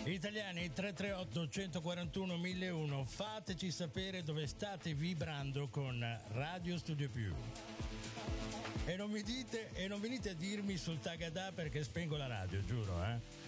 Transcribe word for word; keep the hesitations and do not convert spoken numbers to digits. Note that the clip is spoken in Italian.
Italiani tre tre otto uno quattro uno mille uno, fateci sapere dove state vibrando con Radio Studio Più. E non mi dite e non venite a dirmi sul Tagada perché spengo la radio, giuro, eh.